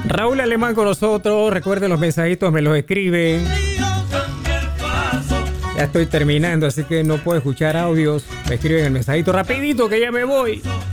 Raúl Alemán con nosotros. Recuerden, los mensajitos me los escriben. Ya estoy terminando, así que no puedo escuchar audios. Me escriben el mensajito rapidito que ya me voy.